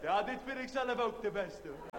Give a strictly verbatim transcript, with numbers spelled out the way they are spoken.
Ja, dit vind ik zelf ook de beste.